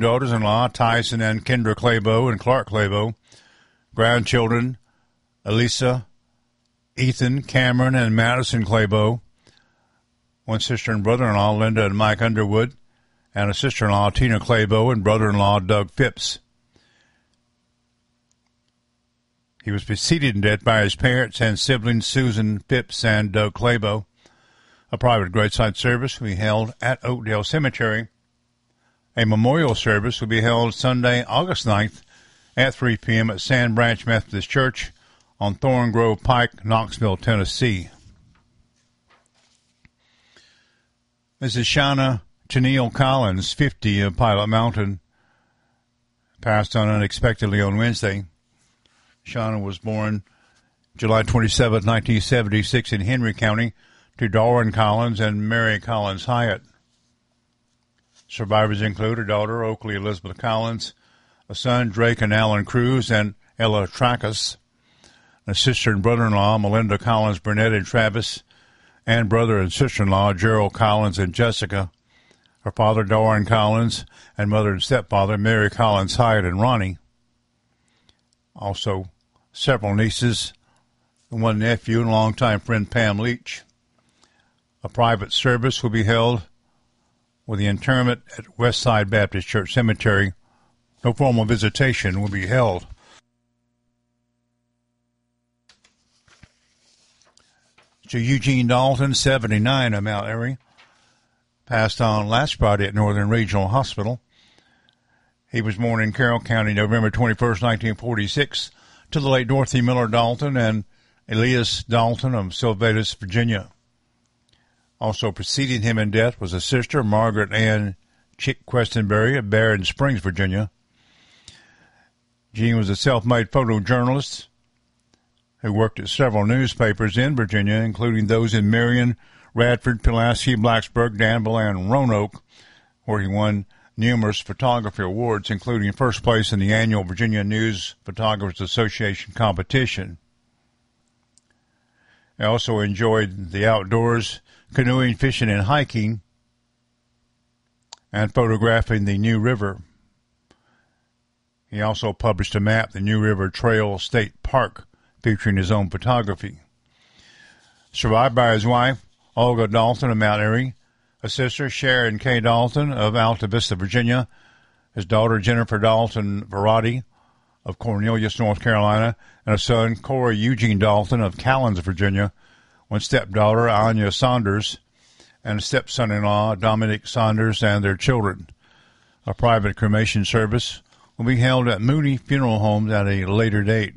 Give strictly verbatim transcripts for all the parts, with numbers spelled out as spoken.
daughters-in-law, Tyson and Kendra Clabo and Clark Clabo. Grandchildren, Elisa, Ethan, Cameron, and Madison Clabo. One sister and brother-in-law, Linda and Mike Underwood. And a sister-in-law, Tina Clabo, and brother-in-law, Doug Phipps. He was preceded in death by his parents and siblings, Susan Phipps and Doug Clabo. A private graveside service will be held at Oakdale Cemetery. A memorial service will be held Sunday, August ninth at three p.m. at Sand Branch Methodist Church on Thorn Grove Pike, Knoxville, Tennessee. Missus Shauna Tennille Collins, fifty, of Pilot Mountain, passed on unexpectedly on Wednesday. Shauna was born July twenty-seventh, nineteen seventy-six in Henry County to Darwin Collins and Mary Collins Hyatt. Survivors include her daughter, Oakley Elizabeth Collins, a son, Drake and Alan Cruz, and Ella Tracus, a sister and brother-in-law, Melinda Collins Burnett and Travis, and brother and sister-in-law, Gerald Collins and Jessica, her father, Darwin Collins, and mother and stepfather, Mary Collins Hyatt and Ronnie. Also, several nieces, and one nephew and longtime friend, Pam Leach. A private service will be held with the interment at Westside Baptist Church Cemetery. No formal visitation will be held. To Eugene Dalton, seventy-nine, of Mount Airy, passed on last Friday at Northern Regional Hospital. He was born in Carroll County, November twenty-first, nineteen forty-six, to the late Dorothy Miller Dalton and Elias Dalton of Sylvatus, Virginia. Also preceding him in death was a sister, Margaret Ann Chick Questenberry of Barron Springs, Virginia. Gene was a self-made photojournalist who worked at several newspapers in Virginia, including those in Marion, Radford, Pulaski, Blacksburg, Danville, and Roanoke, where he won numerous photography awards, including first place in the annual Virginia News Photographers Association competition. He also enjoyed the outdoors, canoeing, fishing, and hiking, and photographing the New River. He also published a map, the New River Trail State Park, featuring his own photography. Survived by his wife, Olga Dalton of Mount Airy, a sister, Sharon K. Dalton of Alta Vista, Virginia, his daughter, Jennifer Dalton Verratti of Cornelius, North Carolina, and a son, Corey Eugene Dalton of Callens, Virginia, one stepdaughter, Anya Saunders, and a stepson-in-law, Dominic Saunders, and their children. A private cremation service will be held at Moody Funeral Homes at a later date.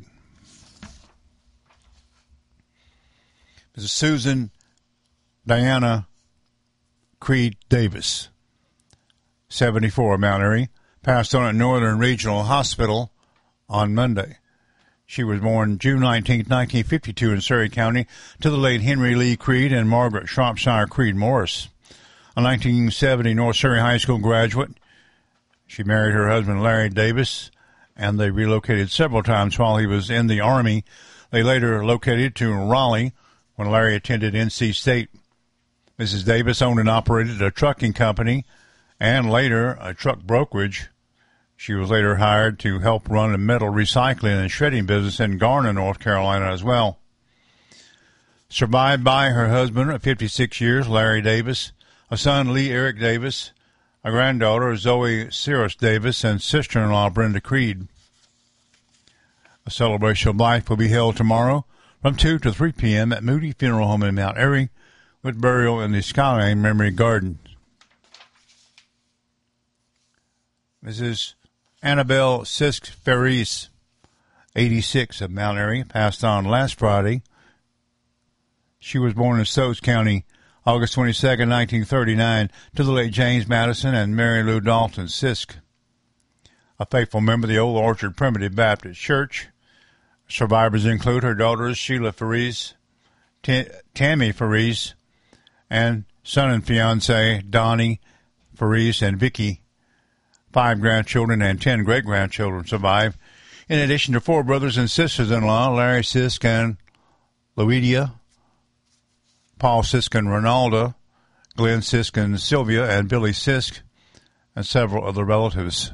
Missus Susan Diana Creed Davis, seventy-four, Mount Airy, passed on at Northern Regional Hospital on Monday. She was born June nineteenth, nineteen fifty-two in Surrey County to the late Henry Lee Creed and Margaret Shropshire Creed Morris. A nineteen seventy North Surrey High School graduate, she married her husband Larry Davis, and they relocated several times while he was in the Army. They later located to Raleigh when Larry attended N C State. Missus Davis owned and operated a trucking company and later a truck brokerage. She was later hired to help run a metal recycling and shredding business in Garner, North Carolina as well. Survived by her husband of fifty-six years, Larry Davis, a son, Lee Eric Davis, a granddaughter, Zoe Cyrus Davis, and sister-in-law, Brenda Creed. A celebration of life will be held tomorrow from two to three p.m. at Moody Funeral Home in Mount Airy, with burial in the Skyline Memory Garden. Missus Annabelle Sisk Ferris, eighty-six, of Mount Airy, passed on last Friday. She was born in Stokes County, August twenty-second, nineteen thirty-nine, to the late James Madison and Mary Lou Dalton Sisk. A faithful member of the Old Orchard Primitive Baptist Church. Survivors include her daughters, Sheila Ferris, T- Tammy Ferris, and son and fiancee, Donnie Ferris and Vicky. Five grandchildren and ten great-grandchildren survive, in addition to four brothers and sisters-in-law, Larry Sisk and Louidia, Paul Sisk and Ronaldo, Glenn Sisk and Sylvia, and Billy Sisk, and several other relatives.